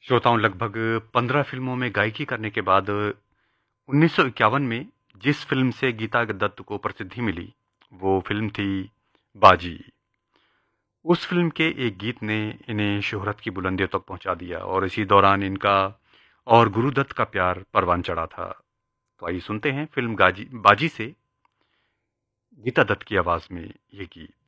श्रोताओं, लगभग 15 फिल्मों में गायकी करने के बाद 1951 में जिस फिल्म से गीता दत्त को प्रसिद्धि मिली, वो फिल्म थी बाजी। उस फिल्म के एक गीत ने इन्हें शोहरत की बुलंदियों तक पहुंचा दिया और इसी दौरान इनका और गुरुदत्त का प्यार परवान चढ़ा था। तो आइए सुनते हैं फिल्म बाजी से गीता दत्त की आवाज में ये गीत।